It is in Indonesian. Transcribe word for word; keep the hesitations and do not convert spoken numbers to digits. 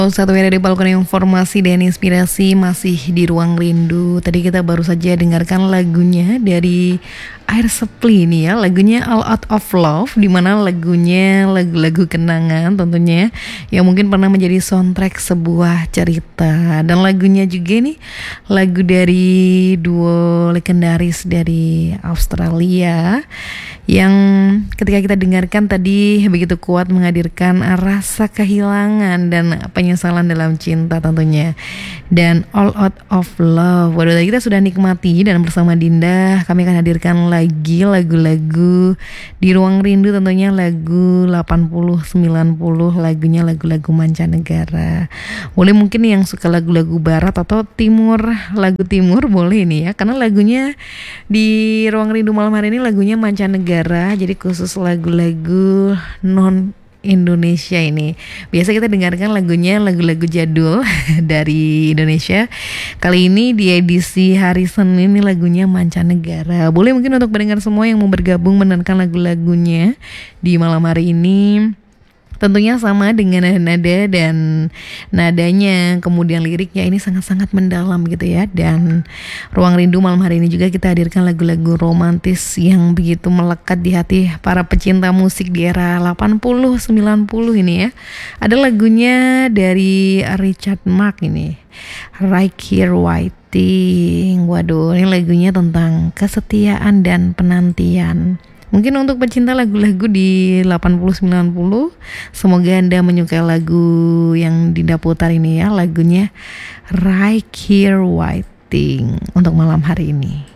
Satu dari balkon informasi dan inspirasi masih di Ruang Rindu. Tadi kita baru saja dengarkan lagunya dari Air Supply ini ya, lagunya All Out of Love, dimana lagunya lagu-lagu kenangan tentunya yang mungkin pernah menjadi soundtrack sebuah cerita. Dan lagunya juga nih lagu dari duo legendaris dari Australia yang ketika kita dengarkan tadi begitu kuat menghadirkan rasa kehilangan dan penyesalan dalam cinta tentunya. Dan All Out of Love, waduh, tadi kita sudah nikmati dan bersama Dinda kami akan hadirkan lagi lagu-lagu di Ruang Rindu, tentunya lagu delapan puluh sembilan puluh, lagunya lagu-lagu mancanegara. Boleh mungkin yang suka lagu-lagu barat atau timur, lagu timur boleh nih ya, karena lagunya di Ruang Rindu malam hari ini lagunya mancanegara, jadi khusus lagu-lagu non Indonesia ini. Biasa kita dengarkan lagunya lagu-lagu jadul dari Indonesia. Kali ini di edisi hari Senin ini lagunya mancanegara. Boleh mungkin untuk pendengar semua yang mau bergabung mendengarkan lagu-lagunya di malam hari ini. Tentunya sama dengan nada dan nadanya, kemudian liriknya ini sangat-sangat mendalam gitu ya. Dan Ruang Rindu malam hari ini juga kita hadirkan lagu-lagu romantis yang begitu melekat di hati para pecinta musik di era delapan puluh sembilan puluh ini ya. Ada lagunya dari Richard Marx ini, Right Here Waiting. Waduh, ini lagunya tentang kesetiaan dan penantian. Mungkin untuk pecinta lagu-lagu di delapan puluh sembilan puluh, semoga Anda menyukai lagu yang Dinda putar ini ya, lagunya Right Here Waiting untuk malam hari ini.